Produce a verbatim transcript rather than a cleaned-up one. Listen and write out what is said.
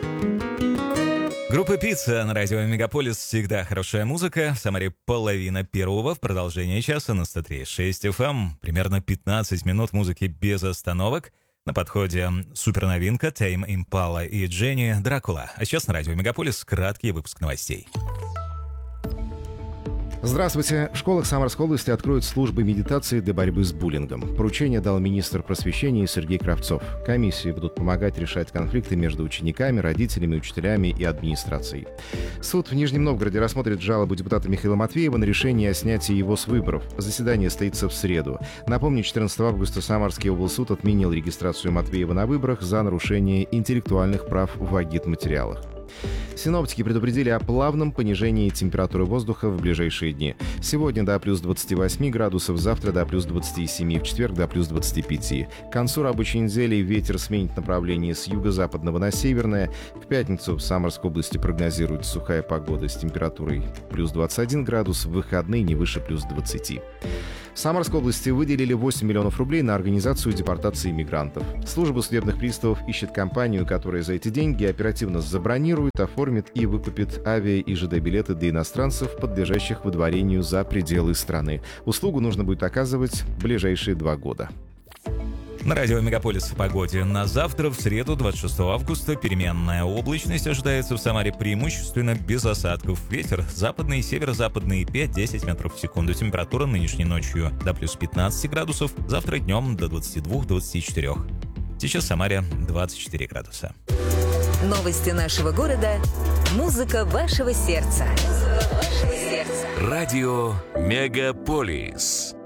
Группа «Пицца» на радио «Мегаполис». Всегда хорошая музыка. В Самаре половина первого. В продолжение часа на сто три и шесть эф эм. Примерно пятнадцать минут музыки без остановок. На подходе суперновинка Тейм Импала и Дженни Дракула. А сейчас на радио «Мегаполис» краткий выпуск новостей. Здравствуйте. В школах Самарской области откроют службы медитации для борьбы с буллингом. Поручение дал министр просвещения Сергей Кравцов. Комиссии будут помогать решать конфликты между учениками, родителями, учителями и администрацией. Суд в Нижнем Новгороде рассмотрит жалобу депутата Михаила Матвеева на решение о снятии его с выборов. Заседание состоится в среду. Напомню, четырнадцатого августа Самарский облсуд отменил регистрацию Матвеева на выборах за нарушение интеллектуальных прав в агитматериалах. Синоптики предупредили о плавном понижении температуры воздуха в ближайшие дни. Сегодня до плюс двадцати восьми градусов, завтра до плюс двадцати семи, в четверг до плюс двадцати пяти. К концу рабочей недели ветер сменит направление с юго-западного на северное. В пятницу в Самарской области прогнозируется сухая погода с температурой плюс двадцать один градус, в выходные не выше плюс двадцати. В Самарской области выделили восемь миллионов рублей на организацию депортации мигрантов. Служба судебных приставов ищет компанию, которая за эти деньги оперативно забронирует, оформит и выкупит авиа- и ЖД-билеты для иностранцев, подлежащих выдворению за пределы страны. Услугу нужно будет оказывать в ближайшие два года. На радио «Мегаполис» о погоде. На завтра, в среду, двадцать шестого августа, переменная облачность ожидается в Самаре преимущественно без осадков. Ветер западный и северо-западный пять-десять метров в секунду. Температура нынешней ночью до плюс пятнадцати градусов, завтра днем до двадцати двух - двадцати четырёх. Сейчас в Самаре двадцать четыре градуса. Новости нашего города. Музыка вашего сердца. Музыка вашего сердца. Радио «Мегаполис».